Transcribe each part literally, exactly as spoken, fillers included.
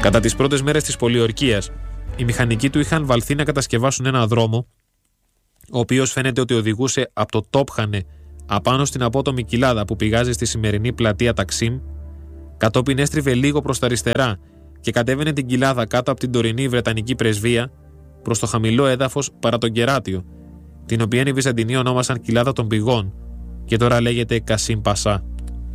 Κατά τις πρώτες μέρες της πολιορκίας, οι μηχανικοί του είχαν βαλθεί να κατασκευάσουν ένα δρόμο, ο οποίος φαίνεται ότι οδηγούσε από το Τόπχανε απάνω στην απότομη κοιλάδα που πηγάζει στη σημερινή πλατεία Ταξίμ, κατόπιν έστριβε λίγο προς τα αριστερά και κατέβαινε την κοιλάδα κάτω από την τωρινή Βρετανική πρεσβεία προς το χαμηλό έδαφος παρά τον Κεράτιο, την οποία οι Βυζαντινοί ονόμασαν κοιλάδα των πηγών και τώρα λέγεται Κασίμ Πασά.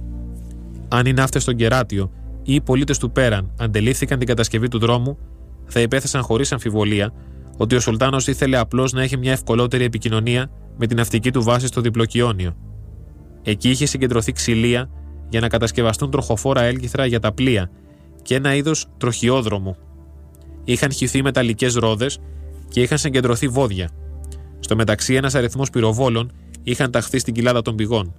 Αν οι ναύτες στον Κεράτιο ή οι πολίτες του Πέραν αντελήφθηκαν την κατασκευή του δρόμου, θα υπέθεσαν χωρίς αμφιβολία ότι ο Σουλτάνος ήθελε απλώς να έχει μια ευκολότερη επικοινωνία με την ναυτική του βάση στο Διπλοκιόνιο. Εκεί είχε συγκεντρωθεί ξυλία για να κατασκευαστούν τροχοφόρα έλκυθρα για τα πλοία και ένα είδος τροχιόδρομου. Είχαν χυθεί μεταλλικές ρόδες και είχαν συγκεντρωθεί βόδια. Στο μεταξύ, ένας αριθμός πυροβόλων είχαν ταχθεί στην κοιλάδα των πηγών.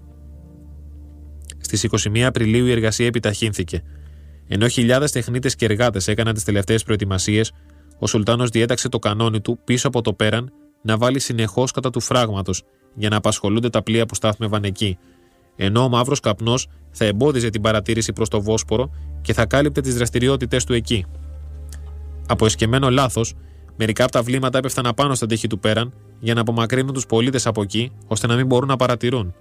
Στις είκοσι μία Απριλίου η εργασία επιταχύνθηκε. Ενώ χιλιάδες τεχνίτες και εργάτες έκαναν τις τελευταίες προετοιμασίες, ο Σουλτάνος διέταξε το κανόνι του πίσω από το Πέραν να βάλει συνεχώς κατά του φράγματος για να απασχολούνται τα πλοία που στάθμευαν εκεί, ενώ ο μαύρος καπνός θα εμπόδιζε την παρατήρηση προς το Βόσπορο και θα κάλυπτε τις δραστηριότητες του εκεί. Από εσκεμμένο λάθος, μερικά από τα βλήματα έπεφταν απάνω στα τείχη του Πέραν για να απομακρύνουν τους πολίτες από εκεί, ώστε να μην μπορούν να παρατηρούν.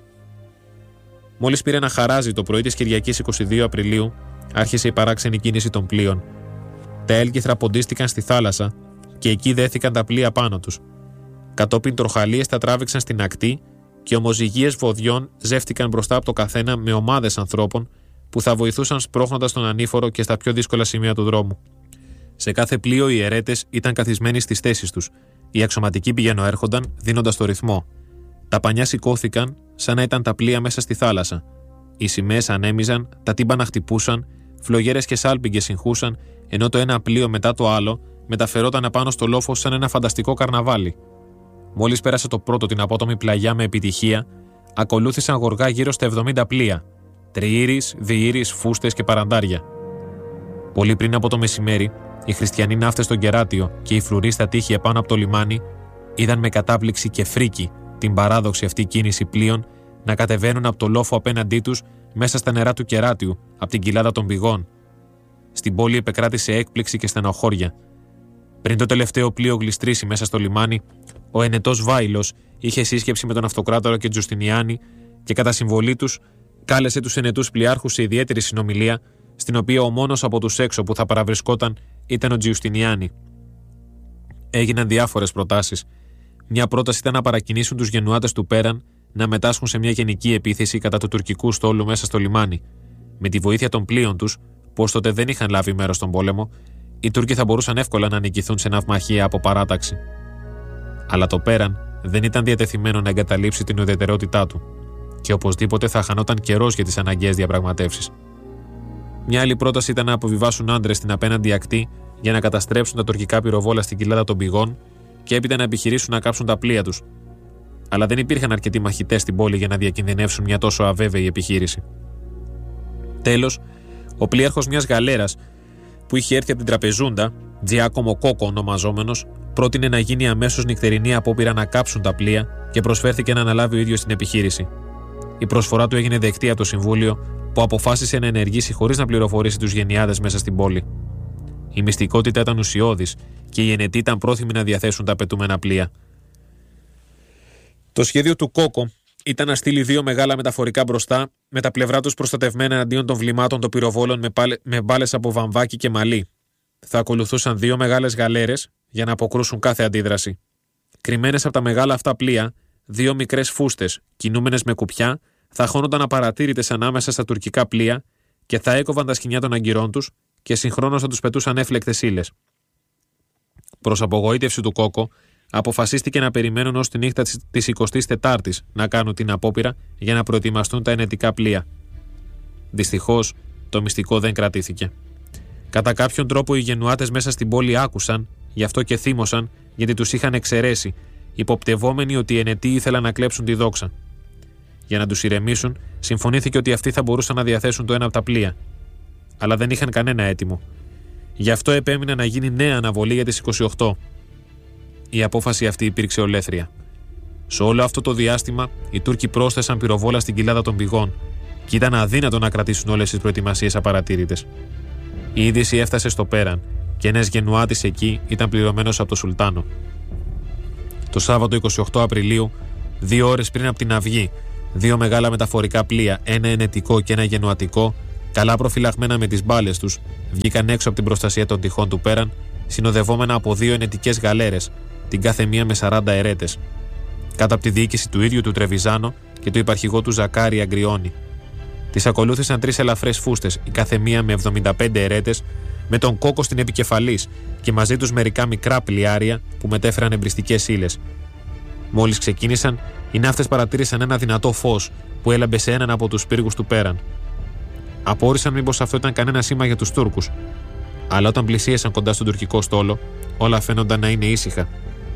Μόλις πήρε ένα χαράζι το πρωί της Κυριακής είκοσι δύο Απριλίου, άρχισε η παράξενη κίνηση των πλοίων. Τα έλκυθρα ποντίστηκαν στη θάλασσα και εκεί δέθηκαν τα πλοία πάνω τους. Κατόπιν τροχαλίες τα τράβηξαν στην ακτή και ομοζυγίες βοδιών ζεύτηκαν μπροστά από το καθένα με ομάδες ανθρώπων που θα βοηθούσαν σπρώχνοντας τον ανήφορο και στα πιο δύσκολα σημεία του δρόμου. Σε κάθε πλοίο οι αιρέτες ήταν καθισμένοι στις θέσεις τους. Οι αξιωματικοί πηγαινοέρχονταν δίνοντας το ρυθμό. Τα πανιά σηκώθηκαν σαν να ήταν τα πλοία μέσα στη θάλασσα. Οι σημαίες ανέμιζαν, τα τύμπανα χτυπούσαν, φλογέρες και σάλπιγγες συγχούσαν, ενώ το ένα πλοίο μετά το άλλο μεταφερόταν απάνω στο λόφο σαν ένα φανταστικό καρναβάλι. Μόλις πέρασε το πρώτο την απότομη πλαγιά με επιτυχία, ακολούθησαν γοργά γύρω στα εβδομήντα πλοία, τριήρης, διήρης, φούστες και παραντάρια. Πολύ πριν από το μεσημέρι, οι χριστιανοί ναύτες στον Κεράτιο και οι φρουροί στα τείχη επάνω από το λιμάνι είδαν με κατάπληξη και φρίκη την παράδοξη αυτή κίνηση πλοίων να κατεβαίνουν από το λόφο απέναντί τους μέσα στα νερά του Κεράτιου, από την κοιλάδα των πηγών. Στην πόλη επεκράτησε έκπληξη και στενοχώρια. Πριν το τελευταίο πλοίο γλιστρήσει μέσα στο λιμάνι, ο ενετός Βάιλος είχε σύσκεψη με τον Αυτοκράτορα και Τζουστινιάνη και κατά συμβολή τους κάλεσε τους ενετούς πλοιάρχους σε ιδιαίτερη συνομιλία, στην οποία ο μόνος από τους έξω που θα παραβρισκόταν ήταν ο Τζιουστινιάνη. Έγιναν διάφορες προτάσεις. Μια πρόταση ήταν να παρακινήσουν τους γενουάτες του Πέραν να μετάσχουν σε μια γενική επίθεση κατά του τουρκικού στόλου μέσα στο λιμάνι. Με τη βοήθεια των πλοίων τους, που ως τότε δεν είχαν λάβει μέρος στον πόλεμο, οι Τούρκοι θα μπορούσαν εύκολα να νικηθούν σε ναυμαχία από παράταξη. Αλλά το Πέραν δεν ήταν διατεθειμένο να εγκαταλείψει την ουδετερότητά του, και οπωσδήποτε θα χανόταν καιρός για τις αναγκαίες διαπραγματεύσεις. Μια άλλη πρόταση ήταν να αποβιβάσουν άντρες στην απέναντι ακτή για να καταστρέψουν τα τουρκικά πυροβόλα στην κοιλάδα των πηγών και έπειτα να επιχειρήσουν να κάψουν τα πλοία τους. Αλλά δεν υπήρχαν αρκετοί μαχητές στην πόλη για να διακινδυνεύσουν μια τόσο αβέβαιη επιχείρηση. Τέλος, ο πλοίαρχος μιας γαλέρας που είχε έρθει από την Τραπεζούντα, Τζιάκομο Κόκο ονομαζόμενος, πρότεινε να γίνει αμέσως νυχτερινή απόπειρα να κάψουν τα πλοία και προσφέρθηκε να αναλάβει ο ίδιος την επιχείρηση. Η προσφορά του έγινε δεκτή από το Συμβούλιο, που αποφάσισε να ενεργήσει χωρίς να πληροφορήσει τους γενιάδες μέσα στην πόλη. Η μυστικότητα ήταν ουσιώδης και οι ενετοί ήταν πρόθυμοι να διαθέσουν τα απαιτούμενα πλοία. Το σχέδιο του Κόκο ήταν να στείλει δύο μεγάλα μεταφορικά μπροστά, με τα πλευρά τους προστατευμένα εναντίον των βλημάτων των πυροβόλων με, πάλε, με μπάλες από βαμβάκι και μαλλί. Θα ακολουθούσαν δύο μεγάλες γαλέρες για να αποκρούσουν κάθε αντίδραση. Κρυμμένες από τα μεγάλα αυτά πλοία, δύο μικρές φούστες, κινούμενες με κουπιά, θα χώνονταν απαρατήρητες ανάμεσα στα τουρκικά πλοία και θα έκοβαν τα σκοινιά των αγκυρών τους και συγχρόνως θα τους πετούσαν έφλεκτες ύλες. Προς απογοήτευση του Κόκο, αποφασίστηκε να περιμένουν ως τη νύχτα της εικοστής τετάρτης να κάνουν την απόπειρα για να προετοιμαστούν τα ενετικά πλοία. Δυστυχώς, το μυστικό δεν κρατήθηκε. Κατά κάποιον τρόπο οι γενουάτες μέσα στην πόλη άκουσαν, γι' αυτό και θύμωσαν, γιατί τους είχαν εξαιρέσει, υποπτευόμενοι ότι οι ενετοί ήθελαν να κλέψουν τη δόξα. Για να τους ηρεμήσουν, συμφωνήθηκε ότι αυτοί θα μπορούσαν να διαθέσουν το ένα από τα πλοία. Αλλά δεν είχαν κανένα έτοιμο. Γι' αυτό επέμεινε να γίνει νέα αναβολή για τις είκοσι οκτώ. Η απόφαση αυτή υπήρξε ολέθρια. Σε όλο αυτό το διάστημα, οι Τούρκοι πρόσθεσαν πυροβόλα στην κοιλάδα των πηγών και ήταν αδύνατο να κρατήσουν όλες τις προετοιμασίες απαρατήρητες. Η είδηση έφτασε στο πέραν και ένας Γενουάτης εκεί ήταν πληρωμένος από το Σουλτάνο. Το Σάββατο είκοσι οκτώ Απριλίου, δύο ώρες πριν από την αυγή, δύο μεγάλα μεταφορικά πλοία, ένα ενετικό και ένα γενουατικό, καλά προφυλαγμένα με τις μπάλες τους, βγήκαν έξω από την προστασία των τυχών του πέραν, συνοδευόμενα από δύο ενετικές γαλέρες, την κάθε μία με σαράντα ερέτες, κάτω από τη διοίκηση του ίδιου του Τρεβιζάνο και του υπαρχηγού του Ζακάρη Αγκριώνη. Τις ακολούθησαν τρεις ελαφρές φούστες, η κάθε μία με εβδομήντα πέντε ερέτες, με τον Κόκο στην επικεφαλής και μαζί τους μερικά μικρά πλοιάρια που μετέφεραν εμπριστικές ύλες. Μόλις ξεκίνησαν, οι ναύτες παρατήρησαν ένα δυνατό φως που έλαμπε σε έναν από τους πύργους του πέραν. Απόρρισαν μήπως αυτό ήταν κανένα σήμα για τους Τούρκους, αλλά όταν πλησίασαν κοντά στον τουρκικό στόλο, όλα φαίνονταν να είναι ήσυχα.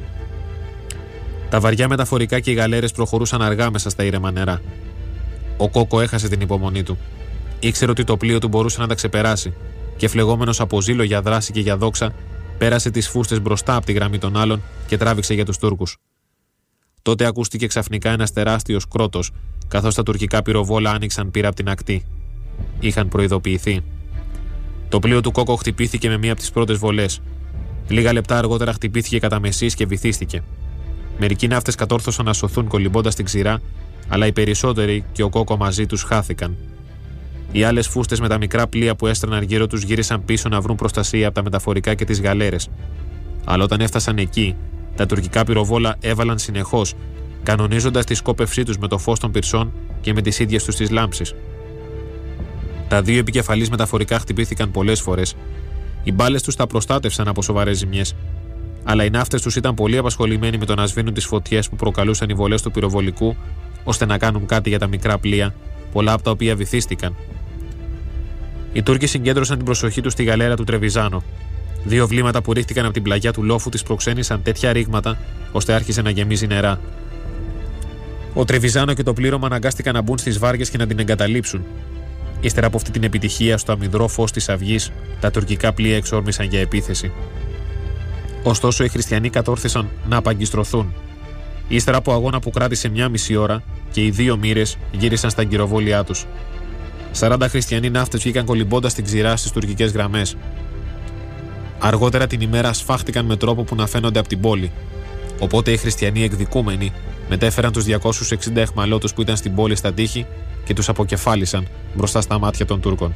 Τα βαριά μεταφορικά και οι γαλέρες προχωρούσαν αργά μέσα στα ήρεμα νερά. Ο Κόκο έχασε την υπομονή του. Ήξερε ότι το πλοίο του μπορούσε να τα ξεπεράσει και φλεγόμενος από ζήλο για δράση και για δόξα, πέρασε τις φούστες μπροστά από τη γραμμή των άλλων και τράβηξε για τους Τούρκους. Τότε ακούστηκε ξαφνικά ένας τεράστιος κρότος, καθώς τα τουρκικά πυροβόλα άνοιξαν πύρα από την ακτή. Είχαν προειδοποιηθεί. Το πλοίο του Κόκο χτυπήθηκε με μία από τις πρώτες βολές. Λίγα λεπτά αργότερα χτυπήθηκε κατά μεσής και βυθίστηκε. Μερικοί ναύτες κατόρθωσαν να σωθούν κολυμπώντας την ξηρά, αλλά οι περισσότεροι και ο Κόκο μαζί τους χάθηκαν. Οι άλλες φούστες με τα μικρά πλοία που έστραναν γύρω τους γύρισαν πίσω να βρουν προστασία από τα μεταφορικά και τις γαλέρες. Αλλά όταν έφτασαν εκεί, τα τουρκικά πυροβόλα έβαλαν συνεχώς, κανονίζοντας τη σκόπευσή τους με το φως των πυρσών και με τις ίδιες τους τις λάμψεις. Τα δύο επικεφαλής μεταφορικά χτυπήθηκαν πολλές φορές. Οι μπάλες τους τα προστάτευσαν από σοβαρές ζημιές. Αλλά οι ναύτες τους ήταν πολύ απασχολημένοι με το να σβήνουν τις φωτιές που προκαλούσαν οι βολές του πυροβολικού, ώστε να κάνουν κάτι για τα μικρά πλοία, πολλά από τα οποία βυθίστηκαν. Οι Τούρκοι συγκέντρωσαν την προσοχή τους στη γαλέρα του Τρεβιζάνο. Δύο βλήματα που ρίχτηκαν από την πλαγιά του λόφου της προξένησαν τέτοια ρήγματα, ώστε άρχισε να γεμίζει νερά. Ο Τρεβιζάνο και το πλήρωμα αναγκάστηκαν να μπουν στις βάρκες και να την εγκαταλείψουν. Ύστερα από αυτή την επιτυχία στο αμυδρό φως της αυγής, τα τουρκικά πλοία εξόρμησαν για επίθεση. Ωστόσο, οι χριστιανοί κατόρθωσαν να απαγκιστρωθούν. Ύστερα από αγώνα που κράτησε μια μισή ώρα και οι δύο μοίρες γύρισαν στα αγκυροβόλια τους. σαράντα χριστιανοί ναύτες βγήκαν κολυμπώντας την ξηρά στις τουρκικές γραμμές. Αργότερα την ημέρα σφάχτηκαν με τρόπο που να φαίνονται από την πόλη. Οπότε οι χριστιανοί εκδικούμενοι μετέφεραν τους διακόσιους εξήντα αιχμαλώτους που ήταν στην πόλη στα τείχη και τους αποκεφάλισαν μπροστά στα μάτια των Τούρκων.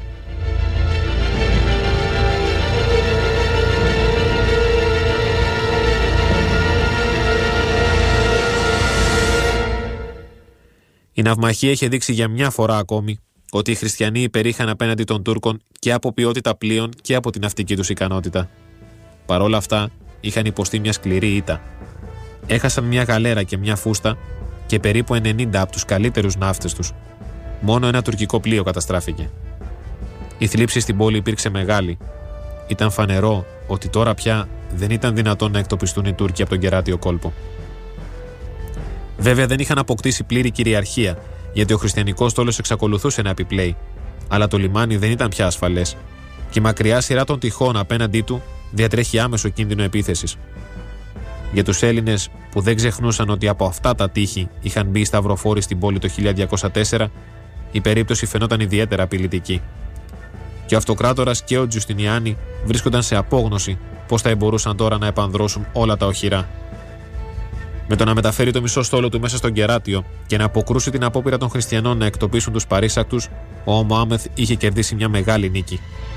Η ναυμαχία είχε δείξει για μια φορά ακόμη ότι οι χριστιανοί υπερήχαν απέναντι των Τούρκων και από ποιότητα πλοίων και από την ναυτική τους ικανότητα. Παρ' όλα αυτά, είχαν υποστεί μια σκληρή ήττα. Έχασαν μια γαλέρα και μια φούστα και περίπου ενενήντα από τους καλύτερους ναύτες τους. Μόνο ένα τουρκικό πλοίο καταστράφηκε. Η θλίψη στην πόλη υπήρξε μεγάλη. Ήταν φανερό ότι τώρα πια δεν ήταν δυνατόν να εκτοπιστούν οι Τούρκοι από τον κεράτιο κόλπο. Βέβαια δεν είχαν αποκτήσει πλήρη κυριαρχία, γιατί ο χριστιανικός στόλος εξακολουθούσε να επιπλέει, αλλά το λιμάνι δεν ήταν πια ασφαλές και η μακριά σειρά των τυχών απέναντί του διατρέχει άμεσο κίνδυνο επίθεσης. Για τους Έλληνες που δεν ξεχνούσαν ότι από αυτά τα τείχη είχαν μπει οι σταυροφόροι στην πόλη το χίλια διακόσια τέσσερα, η περίπτωση φαινόταν ιδιαίτερα απειλητική. Και ο αυτοκράτορας και ο Τζουστινιάνι βρίσκονταν σε απόγνωση πώς θα μπορούσαν τώρα να επανδρώσουν όλα τα οχυρά. Με το να μεταφέρει το μισό στόλο του μέσα στον κεράτιο και να αποκρούσει την απόπειρα των χριστιανών να εκτοπίσουν τους παρήσακτους, ο Μωάμεθ είχε κερδίσει μια μεγάλη νίκη.